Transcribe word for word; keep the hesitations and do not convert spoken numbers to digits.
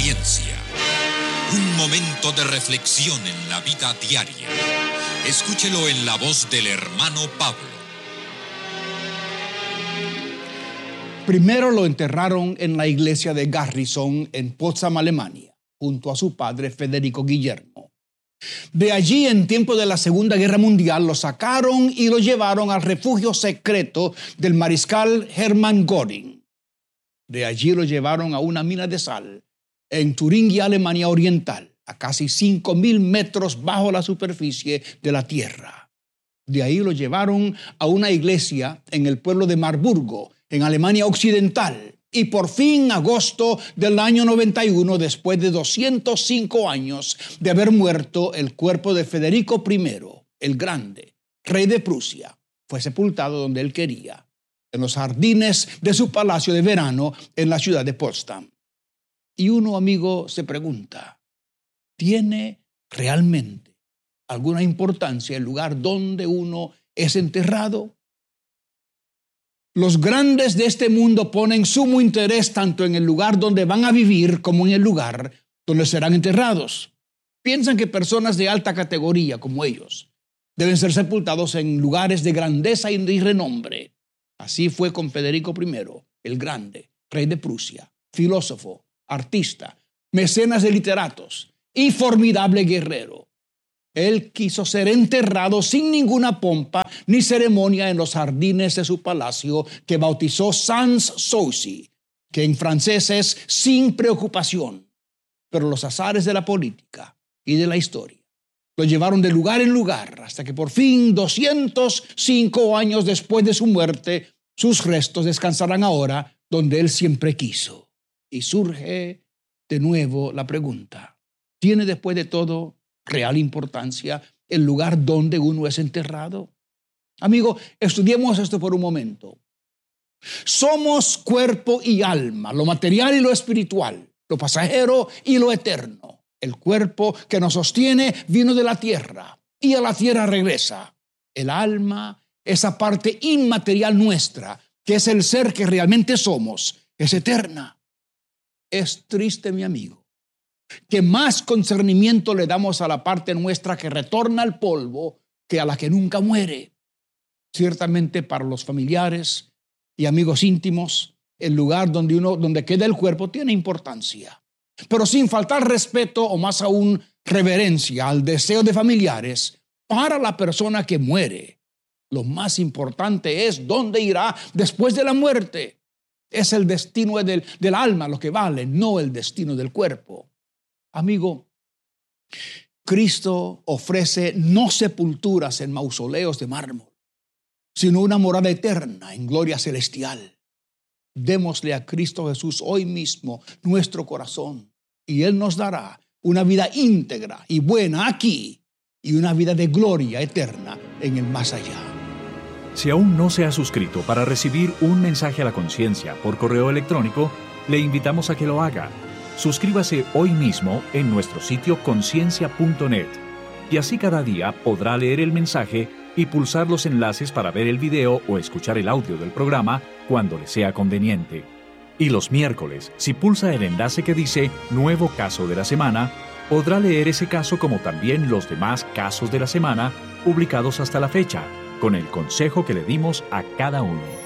conciencia. Un momento de reflexión en la vida diaria. Escúchelo en la voz del hermano Pablo. Primero lo enterraron en la iglesia de Garrison en Potsdam, Alemania, junto a su padre Federico Guillermo. De allí, en tiempo de la Segunda Guerra Mundial, lo sacaron y lo llevaron al refugio secreto del mariscal Hermann Göring. De allí lo llevaron a una mina de sal en Turingia, Alemania Oriental, a casi cinco mil metros bajo la superficie de la tierra. De ahí lo llevaron a una iglesia en el pueblo de Marburgo, en Alemania Occidental. Y por fin, agosto del año noventa y uno, después de doscientos cinco años de haber muerto, el cuerpo de Federico primero, el Grande, rey de Prusia, fue sepultado donde él quería, en los jardines de su palacio de verano en la ciudad de Potsdam. Y uno, amigo, se pregunta, ¿tiene realmente alguna importancia el lugar donde uno es enterrado? Los grandes de este mundo ponen sumo interés tanto en el lugar donde van a vivir como en el lugar donde serán enterrados. Piensan que personas de alta categoría como ellos deben ser sepultados en lugares de grandeza y de renombre. Así fue con Federico primero, el Grande, rey de Prusia, filósofo, artista, mecenas de literatos y formidable guerrero. Él quiso ser enterrado sin ninguna pompa ni ceremonia en los jardines de su palacio que bautizó sans souci, que en francés es sin preocupación. Pero los azares de la política y de la historia lo llevaron de lugar en lugar hasta que por fin, doscientos cinco años después de su muerte, sus restos descansarán ahora donde él siempre quiso. Y surge de nuevo la pregunta, ¿tiene después de todo real importancia el lugar donde uno es enterrado? Amigo, estudiemos esto por un momento. Somos cuerpo y alma, lo material y lo espiritual, lo pasajero y lo eterno. El cuerpo que nos sostiene vino de la tierra y a la tierra regresa. El alma, esa parte inmaterial nuestra, que es el ser que realmente somos, es eterna. Es triste, mi amigo, que más concernimiento le damos a la parte nuestra que retorna al polvo que a la que nunca muere. Ciertamente para los familiares y amigos íntimos, el lugar donde uno, donde queda el cuerpo tiene importancia. Pero sin faltar respeto o más aún reverencia al deseo de familiares, para la persona que muere, lo más importante es dónde irá después de la muerte. Es el destino del, del alma lo que vale, no el destino del cuerpo. Amigo, Cristo ofrece no sepulturas en mausoleos de mármol, sino una morada eterna en gloria celestial. Démosle a Cristo Jesús hoy mismo nuestro corazón y Él nos dará una vida íntegra y buena aquí y una vida de gloria eterna en el más allá. Si aún no se ha suscrito para recibir un mensaje a la conciencia por correo electrónico, le invitamos a que lo haga. Suscríbase hoy mismo en nuestro sitio conciencia punto net y así cada día podrá leer el mensaje y pulsar los enlaces para ver el video o escuchar el audio del programa cuando le sea conveniente. Y los miércoles, si pulsa el enlace que dice Nuevo Caso de la Semana, podrá leer ese caso como también los demás casos de la semana publicados hasta la fecha, con el consejo que le dimos a cada uno.